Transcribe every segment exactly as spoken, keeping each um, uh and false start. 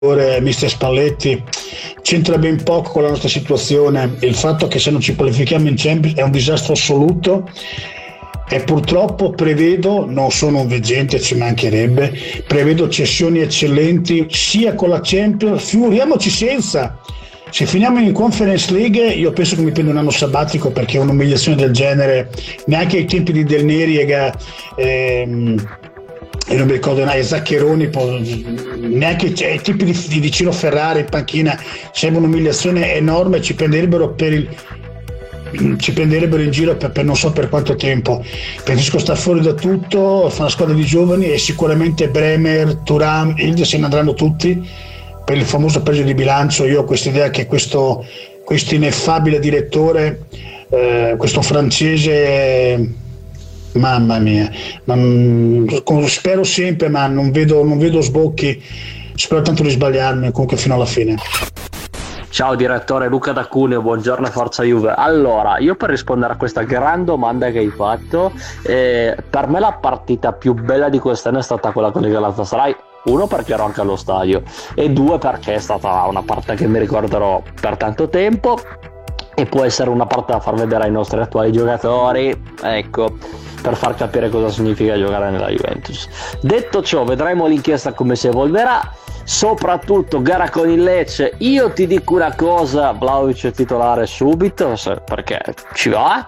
mister Spalletti c'entra ben poco con la nostra situazione. Il fatto che se non ci qualifichiamo in Champions è un disastro assoluto e purtroppo prevedo, non sono un veggente, ci mancherebbe, prevedo cessioni eccellenti sia con la Champions, figuriamoci senza. Se finiamo in Conference League io penso che mi prendo un anno sabbatico, perché un'umiliazione del genere neanche ai tempi di Del Neri e ehm, e non mi ricordo neanche Zaccheroni, neanche ai tipi di, di Ciro Ferrari in panchina, sembra un'umiliazione enorme, ci prenderebbero per il ci prenderebbero in giro per, per non so per quanto tempo. Preferisco star fuori da tutto, fa una squadra di giovani e sicuramente Bremer, Thuram, Ilde se ne andranno tutti per il famoso peso di bilancio. Io ho questa idea che questo, questo ineffabile direttore, eh, questo francese, mamma mia, ma, spero sempre, ma non vedo, non vedo sbocchi, spero tanto di sbagliarmi, comunque fino alla fine. Ciao direttore, Luca da Cuneo, buongiorno e forza Juve. Allora, io per rispondere a questa gran domanda che hai fatto, eh, per me la partita più bella di quest'anno è stata quella con il Galatasaray. Uno, perché ero anche allo stadio, e due, perché è stata una partita che mi ricorderò per tanto tempo e può essere una partita da far vedere ai nostri attuali giocatori, ecco, per far capire cosa significa giocare nella Juventus. Detto ciò, vedremo l'inchiesta come si evolverà, soprattutto gara con il Lecce. Io ti dico una cosa, Vlahovic è titolare subito perché ci va,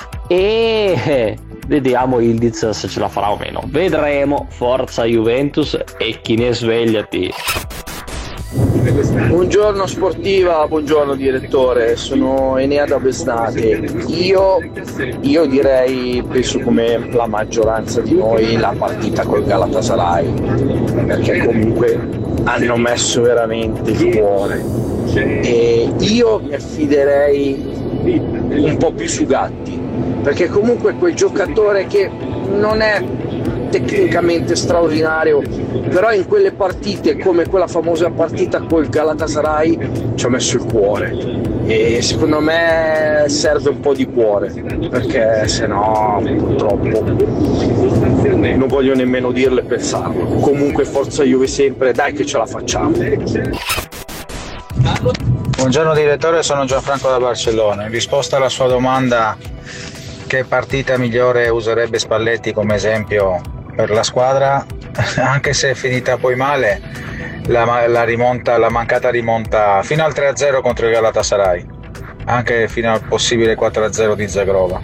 e vediamo Ildiz se ce la farà o meno, vedremo. Forza Juventus e chi ne svegliati. Buongiorno sportiva, buongiorno direttore, sono Enea da Bestate. Io, io direi, penso come la maggioranza di noi, la partita col Galatasaray, perché comunque hanno messo veramente il cuore, e io mi affiderei un po' più su Gatti, perché comunque quel giocatore che non è tecnicamente straordinario, però in quelle partite come quella famosa partita col Galatasaray ci ha messo il cuore, e secondo me serve un po' di cuore, perché se no purtroppo non voglio nemmeno dirle, pensarlo. Comunque forza Juve sempre, dai che ce la facciamo. Buongiorno direttore, sono Gianfranco da Barcellona. In risposta alla sua domanda, che partita migliore userebbe Spalletti come esempio per la squadra, anche se è finita poi male, la, la rimonta, la mancata rimonta fino al tre a zero contro il Galatasaray, anche fino al possibile quattro a zero di Zagrova,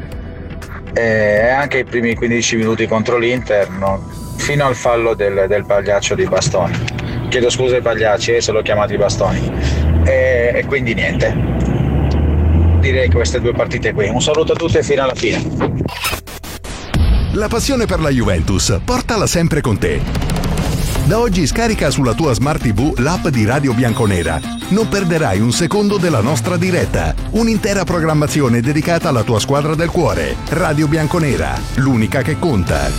e anche i primi quindici minuti contro l'Inter, no, fino al fallo del, del pagliaccio di Bastoni. Chiedo scusa ai pagliacci, eh, se l'ho chiamati Bastoni, e, e quindi niente, direi che queste due partite qui. Un saluto a tutti e fino alla fine. La passione per la Juventus, portala sempre con te. Da oggi scarica sulla tua Smart tivù l'app di Radio Bianconera. Non perderai un secondo della nostra diretta. Un'intera programmazione dedicata alla tua squadra del cuore. Radio Bianconera, l'unica che conta.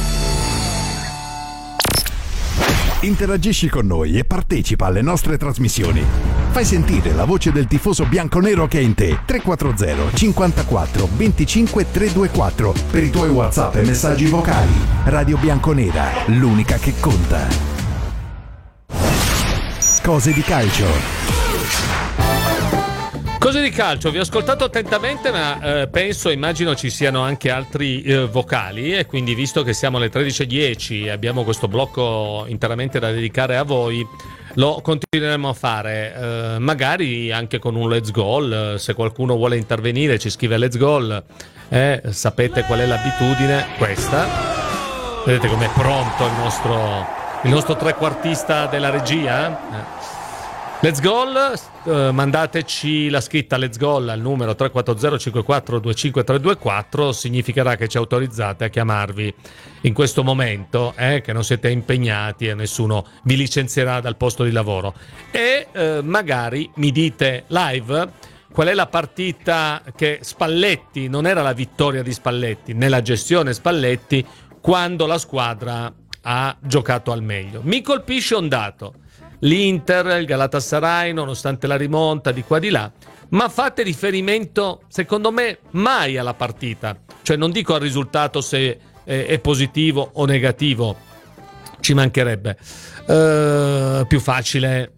Interagisci con noi e partecipa alle nostre trasmissioni. Fai sentire la voce del tifoso bianconero che è in te. tre quattro zero cinquantaquattro venticinque trecentoventiquattro per i tuoi WhatsApp e messaggi vocali. Radio Bianconera, l'unica che conta. Cose di calcio. Cose di calcio, vi ho ascoltato attentamente, ma eh, penso, immagino ci siano anche altri eh, vocali, e quindi, visto che siamo alle tredici e dieci e abbiamo questo blocco interamente da dedicare a voi, lo continueremo a fare, eh, magari anche con un let's goal. Se qualcuno vuole intervenire ci scrive let's goal, eh, sapete qual è l'abitudine, questa. Vedete com'è pronto il nostro, il nostro trequartista della regia? Eh. Let's Goal, uh, mandateci la scritta Let's Goal al numero tre quattro zero cinque quattro due cinque tre due quattro, significherà che ci autorizzate a chiamarvi in questo momento, eh, che non siete impegnati e nessuno vi licenzierà dal posto di lavoro, e uh, magari mi dite live qual è la partita che Spalletti, non era la vittoria di Spalletti, nella gestione Spalletti, quando la squadra ha giocato al meglio. Mi colpisce un dato: l'Inter, il Galatasaray, nonostante la rimonta di qua di là, ma fate riferimento, secondo me, mai alla partita. Cioè, non dico al risultato se è positivo o negativo, Ci mancherebbe. Uh, più facile